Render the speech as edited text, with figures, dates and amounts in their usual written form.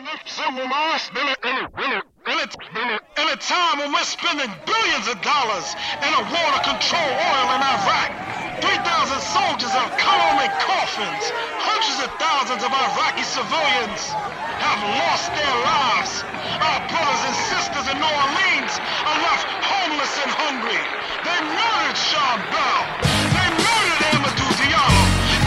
In a time when we're spending billions of dollars in a war to control oil in Iraq, 3,000 soldiers have come home in coffins. Hundreds of thousands of Iraqi civilians have lost their lives. Our brothers and sisters in New Orleans are left homeless and hungry. They murdered Sean Bell.